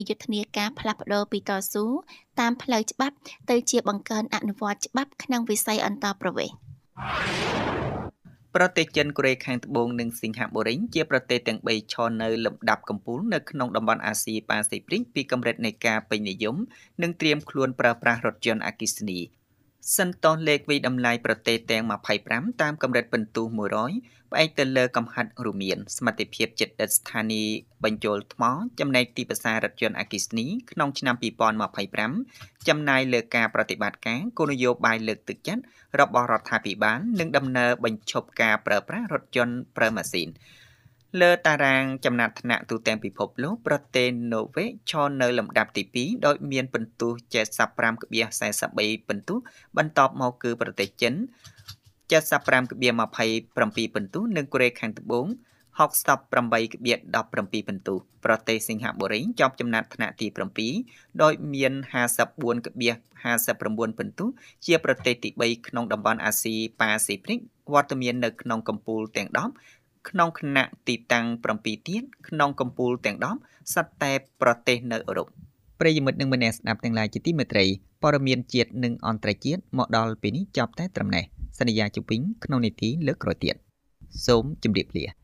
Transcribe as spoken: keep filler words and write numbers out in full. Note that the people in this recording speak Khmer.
យុទ្ធនាការផ្លាស់ប្តូរពីតស៊ូតាមផ្លូវច្បាប់ទៅជាបង្កើនអនុវត្តច្បាប់ក្នុងវិស័យអន្តោប្រវេសន៍ប្រទេសចិនកូរ៉េខាងត្បូងនិងសិង្ហបុរីជាប្រទេសទាំងបីឈរនៅលំដាប់កំពូលនៅក្នុងតំបន់អាស៊ីប៉ាស៊ីហ្វិកពីកម្រិតនៃការពេញនិយមនិងត្រៀមខ្លួនប្រើប្រាស់រថយន្តអគ្គិសនីសិនតោះលេខវិតម្លៃប្រទេសទាំងម្ភៃប្រាំតាមកម្រិតពិន្ទុមួយរយផ្អែកទៅលើកំហាត់រួមមានសមត្ថភាពជិតដិតស្ថានីយ៍បញ្ចូលថ្មចំណែកទីផ្សាររថយន្តអគ្គិសនីក្នុងឆ្នាំពីរពាន់ម្ភៃប្រាំចំណាយលើការប្រតិបត្តិការគោលនយោបាយលើកទឹកចិត្តរបស់រដ្ឋាភិបាលនិងដំណើរបញ្ឈប់ការប្រើប្រាស់រថយន្តប្រើម៉ាស៊ីនលើតារាងចំណាត់ថ្នាក់ទូទាំងពិភពលោកប្រទេសណូវេឈរនៅលំដាប់ទីពីរដោយមានពិន្ទុ ចេតសិបប្រាំ ភាគសាសបី ពិន្ទុបន្ទាប់មកគឺប្រទេសចិន ចេតសិបប្រាំ ភាគម្ភៃប្រាំពីរ ពិន្ទុនិងកូរ៉េខាងត្បូង ហកសិបប្រាំបី ភាគដប់ប្រាំពីរ ពិន្ទុប្រទេសសិង្ហបុរីជាប់ចំណាត់ថ្នាក់ទីប្រាំពីរដោយមានห้าสิบสี่ ភាគห้าสิบเก้า ពិន្ទុជាប្រទេសទីបីក្នុងតំបន់អាស៊ីប៉ាស៊ីហ្វិកវត្តមាននៅក្នុងកំពូលទាំងដប់ក្នុងគណៈទីតាំងប្រាំពីរទៀតក្នុងកំពូលទាំងដប់សុទ្ធតែប្រទេសនៅអឺរ៉ុបប្រិយមិត្តនិងមនស្សស្ដាប់ទាំងឡាយជាទីមេត្រីព័ត៌មានជាតិនិងអន្តរជាតិមកដល់ពេលនេះចប់តែត្រឹមនេះសន្យាជុំវិញក្នុងនីតិលើកក្រោយទៀតសូមជម្រាបលា